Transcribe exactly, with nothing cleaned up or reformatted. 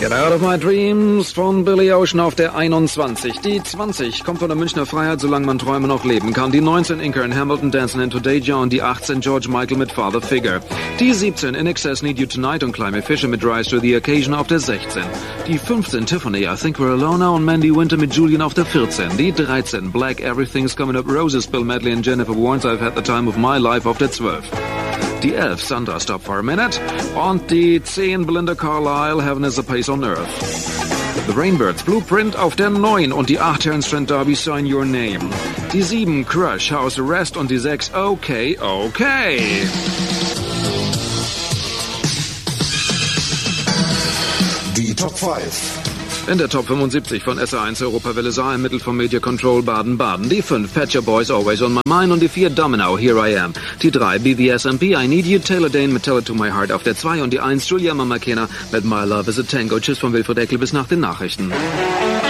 Get Out of My Dreams von Billy Ocean auf der einundzwanzig. Die zwanzig kommt von der Münchner Freiheit, solange man Träume noch leben kann. Die neunzehn Inca in Hamilton, Dancing in Today John. Die achtzehn George Michael mit Father Figure. Die siebzehn In Excess, Need You Tonight und Climby Fisher mit Rise to the Occasion auf der sechzehn. Die fünfzehn Tiffany, I Think We're Alone Now und Mandy Winter mit Julian auf der vierzehn. Die dreizehn Black, Everything's Coming Up Roses, Bill Medley und Jennifer Warnes, I've Had the Time of My Life auf der zwölf. Die elf, Sandra, Stop for a Minute. Und die zehn, Belinda Carlisle, Heaven is a Place on Earth. The Rainbirds, Blueprint auf der neun und die acht, Terence Trent D'Arby, Sign Your Name. Die sieben, Crush, House Arrest und die sechs, Okay, Okay. Die Top fünf. In der Top fünfundsiebzig von S R eins Europawelle Saar im Mittel von Media Control Baden-Baden. Die fünf, Pet Shop Boys, Always on My Mind und die vier, Domino, Here I Am. Die drei, B V S M P, I Need You, Taylor Dane mit Tell It to My Heart auf der zwei und die eins, Julia Mamakena mit My Love is a Tango. Tschüss von Wilfried Eckel bis nach den Nachrichten.